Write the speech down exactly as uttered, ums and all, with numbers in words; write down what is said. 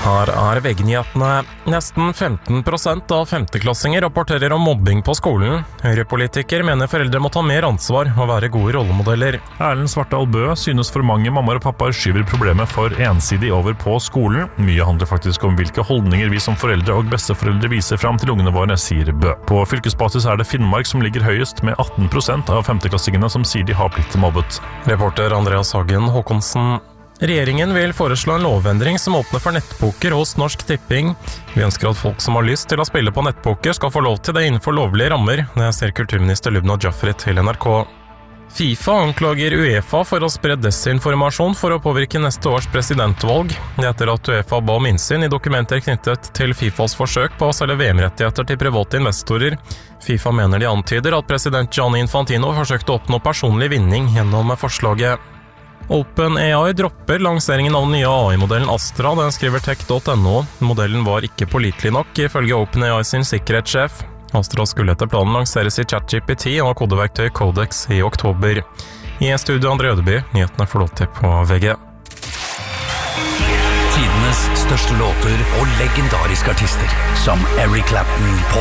Her er V G-nyhetene. Nesten femten prosent av femteklassinger rapporterer om mobbing på skolen. Høyrepolitiker mener foreldre må ta mer ansvar og være gode rollemodeller. Erlend Svartdal Bø synes for mange mammaer og pappaer skyver problemet for ensidig over på skolen. Mye handler faktisk om hvilke holdninger vi som foreldre og besteforeldre viser fram til ungene våre, sier Bø. På fylkesbasis er det Finnmark som ligger høyest, med atten prosent av femteklassingene som sier de har blitt mobbet. Reporter Andreas Hagen Håkonsen. Regjeringen vil foreslå en lovendring som åpner for nettpoker hos Norsk Tipping. Vi ønsker at folk som har lyst til å spille på nettpoker skal få lov til det innenfor lovlige rammer, det ser kulturminister Lubna Jafri til N R K. FIFA anklager UEFA for å spre desinformasjon for å påvirke neste års presidentvalg. Det etter at UEFA ba om innsyn i dokumenter knyttet til FIFAs forsøk på å selge V M-rettigheter til private investorer. FIFA mener de antyder at president Gianni Infantino forsøkte å oppnå personlig vinning gjennom forslaget. OpenAI dropper lanseringen av den nye A I-modellen Astra, den skriver tech punktum no. Modellen var ikke pålitelig nok, ifølge OpenAI sin sikkerhetssjef. Astra skulle etter planen lanseres i ChatGPT og kodeverktøy Codex i oktober. I studio André Ødeby, nyhetene får lov til på V G. Tidenes største låter og legendariske artister, som Eric Clapton, Paul